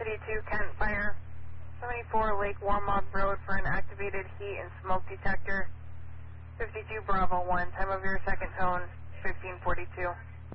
72 Kent Fire, 74 Lake Warmoth Road for an activated heat and smoke detector. 52 Bravo 1, time of your second tone, 1542.